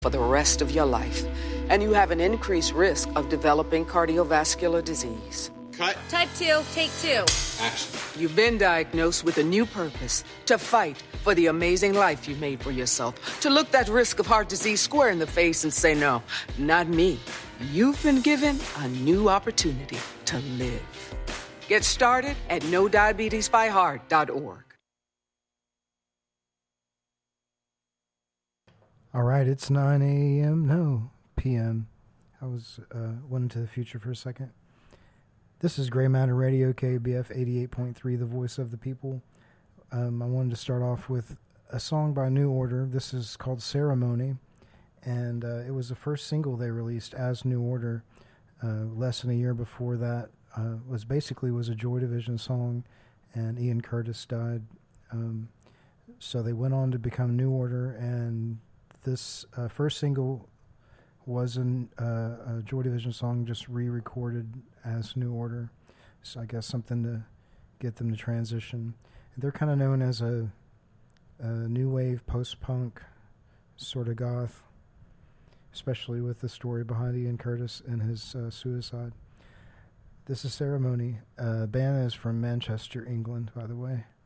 for the rest of your life, and you have an increased risk of developing cardiovascular disease. Cut. Type 2, take 2. Action. You've been diagnosed with a new purpose, to fight for the amazing life you made for yourself, to look that risk of heart disease square in the face and say, no, not me. You've been given a new opportunity to live. Get started at NoDiabetesByHeart.org. All right, it's 9 a.m. No, p.m. I went into the future for a second. This is Gray Matter Radio, KBF 88.3, the voice of the people. I wanted to start off with a song by New Order. This is called Ceremony, and it was the first single they released as New Order. Less than a year before that was a Joy Division song, and Ian Curtis died. So they went on to become New Order, and this first single was a Joy Division song, just re-recorded as New Order. So I guess something to get them to transition. They're kind of known as a new wave post-punk sort of goth, especially with the story behind Ian Curtis and his suicide. This is Ceremony. Band is from Manchester, England, by the way.